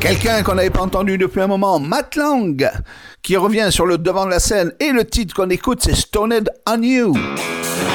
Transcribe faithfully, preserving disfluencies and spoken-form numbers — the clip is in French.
Quelqu'un qu'on n'avait pas entendu depuis un moment, Matt Lang, qui revient sur le devant de la scène. Et le titre qu'on écoute, c'est Stoned on You.